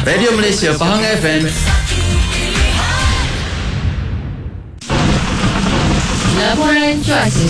Radio Malaysia Pahang FM. Laporan cuaca.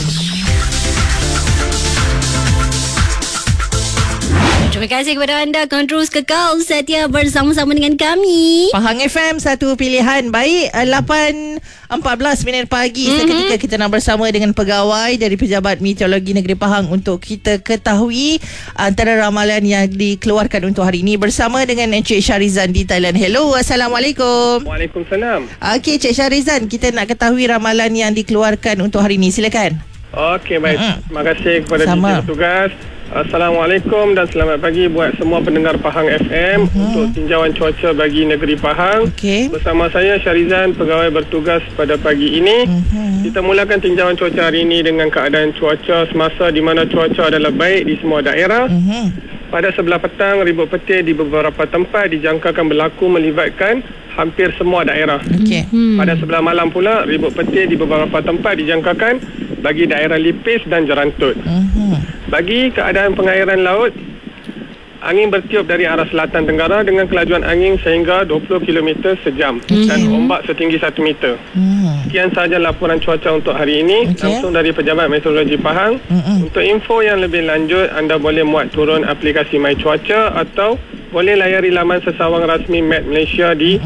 Terima kasih kepada anda. Akan terus kekal setia bersama-sama dengan kami. Pahang FM, satu pilihan. Baik, 8.14 pagi. Seketika kita nak bersama dengan pegawai dari Pejabat Meteorologi Negeri Pahang untuk kita ketahui antara ramalan yang dikeluarkan untuk hari ini bersama dengan Encik Syarizan di Thailand. Hello, Assalamualaikum. Waalaikumsalam. Okey, Encik Syarizan, kita nak ketahui ramalan yang dikeluarkan untuk hari ini. Silakan. Okey, baik. Terima kasih kepada Sama. DJ Petugas. Assalamualaikum dan selamat pagi buat semua pendengar Pahang FM untuk tinjauan cuaca bagi negeri Pahang. Okey. Bersama saya Syarizan, pegawai bertugas pada pagi ini. Kita mulakan tinjauan cuaca hari ini dengan keadaan cuaca semasa di mana cuaca adalah baik di semua daerah. Pada sebelah petang, ribut petir di beberapa tempat dijangkakan berlaku melibatkan hampir semua daerah. Okey. Pada sebelah malam pula, ribut petir di beberapa tempat dijangkakan bagi daerah Lipis dan Jerantut. Bagi keadaan pengairan laut, angin bertiup dari arah selatan tenggara dengan kelajuan angin sehingga 20 km sejam dan ombak setinggi 1 meter. Sekian sahaja laporan cuaca untuk hari ini langsung dari Pejabat Meteorologi Pahang. Untuk info yang lebih lanjut, anda boleh muat turun aplikasi My Cuaca atau boleh layari laman sesawang rasmi Met Malaysia di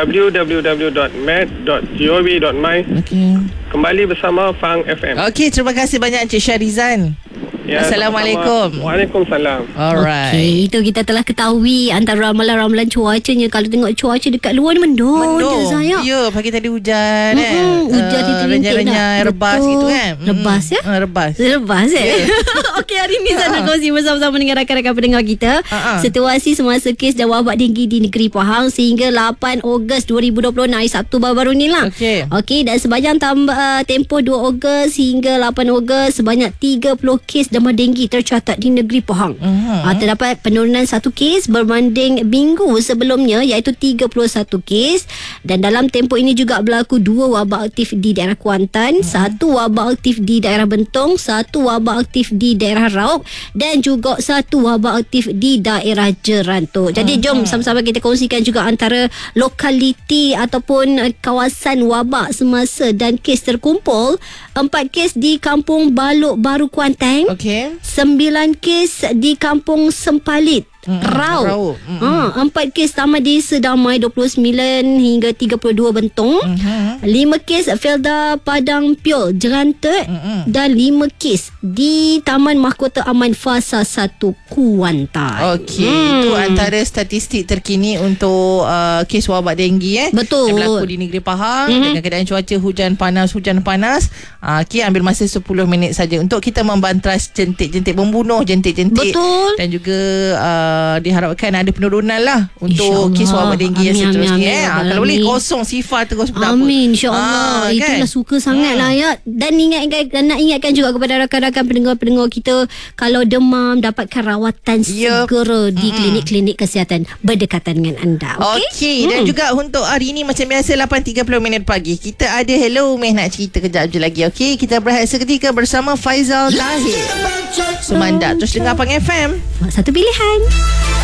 www.met.gov.my. Kembali bersama Pahang FM. Okey, terima kasih banyak Encik Syarizan. Ya, Assalamualaikum. Waalaikumsalam. Alright. Okey, itu kita telah ketahui antara ramalan-ramalan cuacanya. Kalau tengok cuaca dekat luar ni mendung je saya. Ya, pagi tadi hujan Hujan rintik-rintik renyah-renyah rebas gitu kan. Rebas ya? Rebas. Rebas Okey, hari ini saya nak kongsi bersama-sama dengan rakan-rakan pendengar kita situasi semasa kes dan wabak denggi di negeri Pahang sehingga 8 Ogos 2020, hari Sabtu baru-baru ni lah. Okey, dan sepanjang tempoh 2 Ogos hingga 8 Ogos sebanyak 30 kes demam denggi tercatat di negeri Pahang. Terdapat penurunan 1 kes berbanding minggu sebelumnya iaitu 31 kes, dan dalam tempoh ini juga berlaku 2 wabak aktif di daerah Kuantan, 1 wabak aktif di daerah Bentong, 1 wabak aktif di daerah Raub dan juga 1 wabak aktif di daerah Jerantut. Jadi jom sama-sama kita kongsikan juga antara lokaliti ataupun kawasan wabak semasa dan kes terkumpul. 4 kes di Kampung Balok Baru Kuantan. 9 kes di Kampung Sempalit Raub. 4 kes Taman Desa Damai 29 hingga 32 Bentong. 5 kes Felda Padang Piol Jerantut dan 5 kes di Taman Mahkota Aman Fasa 1 Kuantan. Okey, itu antara statistik terkini untuk kes wabak denggi Betul. yang berlaku di negeri Pahang dengan keadaan cuaca hujan panas. Okey, ambil masa 10 minit saja untuk kita membantras jentik-jentik, membunuh jentik-jentik. Betul. Dan juga diharapkan ada penurunan lah untuk kes wabak denggi yang seterusnya. Kalau boleh kosong sifar terus berapa. Amin, insyaAllah. Itulah suka sangat lah ya. Dan nak ingatkan juga kepada rakan-rakan pendengar-pendengar kita, kalau demam dapatkan rawatan segera di klinik-klinik kesihatan berdekatan dengan anda. Okey. Dan juga untuk hari ini macam biasa 8.30 pagi kita ada Hello Meh nak cerita kejap je lagi. Okey, kita berehat seketika bersama Faizal Tahir Sumanda. Terus dengar Pahang FM, Satu pilihan.